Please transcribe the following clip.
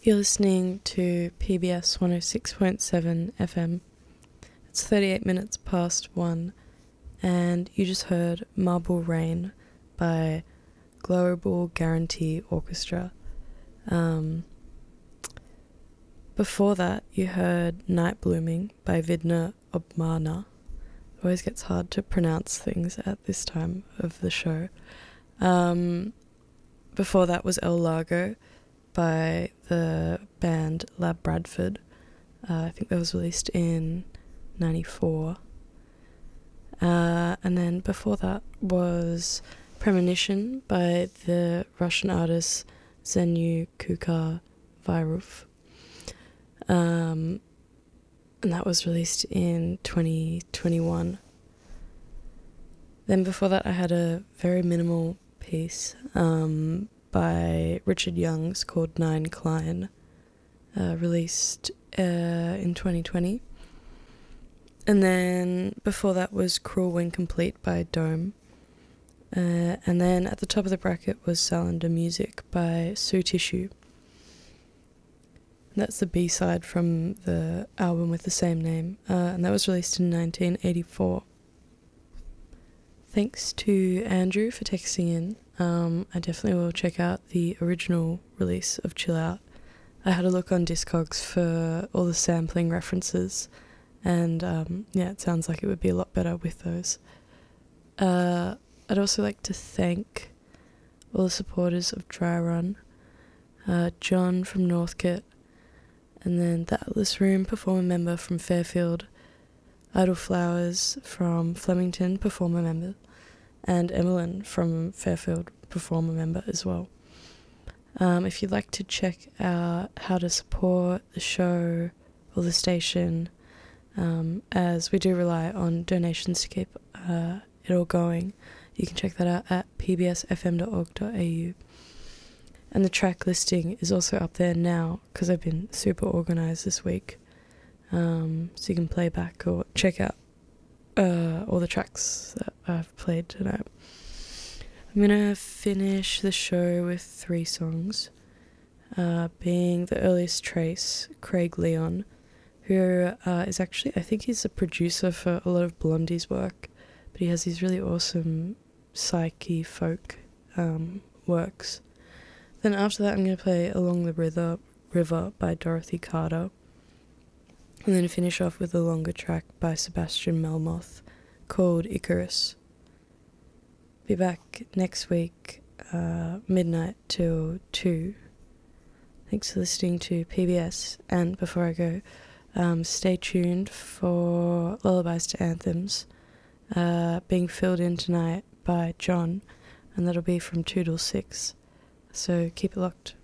You're listening to PBS 106.7 FM. It's 38 minutes past 1, and you just heard Marble Rain by Global Guarantee Orchestra. Before that, you heard Night Blooming by Vidna Obmana. It always gets hard to pronounce things at this time of the show. Before that was El Largo by the band Lab Bradford. I think that was released in 94. And then before that was Premonition by the Russian artist Zenu Kukar Vairov. And that was released in 2021. Then before that I had a very minimal piece by Richard Youngs called Nine Klein, released in 2020. And then before that was Cruel When Complete by Dome. And then at the top of the bracket was Salander Music by Sue Tissue. That's the B-side from the album with the same name, and that was released in 1984. Thanks to Andrew for texting in. I definitely will check out the original release of Chill Out. I had a look on Discogs for all the sampling references, and yeah, it sounds like it would be a lot better with those. I'd also like to thank all the supporters of Dry Run, John from Northcote, and then the Atlas Room, performer member from Fairfield, Idle Flowers from Flemington, performer member, and Emmeline from Fairfield, performer member as well. If you'd like to check out how to support the show or the station, as we do rely on donations to keep it all going, you can check that out at pbsfm.org.au. And the track listing is also up there now because I've been super organised this week. So you can play back or check out all the tracks that I've played tonight. I'm going to finish the show with 3 songs, being The Earliest Trace, Craig Leon, who is actually, I think he's a producer for a lot of Blondie's work, but he has these really awesome psyche folk works. Then after that I'm going to play Along the River by Dorothy Carter, and then finish off with a longer track by Sebastian Melmoth called Icarus. Be back next week, midnight till 2. Thanks for listening to PBS, and before I go, stay tuned for Lullabies to Anthems, being filled in tonight by John, and that'll be from 2 till 6. So keep it locked.